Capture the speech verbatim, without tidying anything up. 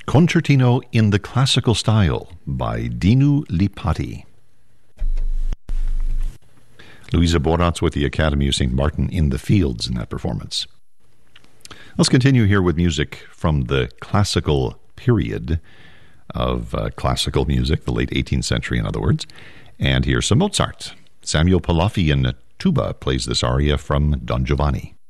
Concertino in the Classical Style by Dinu Lipati. Louisa Boratz with the Academy of Saint Martin in the Fields in that performance. Let's continue here with music from the classical period of uh, classical music, the late eighteenth century, in other words. And here's some Mozart. Samuel Palafi in tuba plays this aria from Don Giovanni.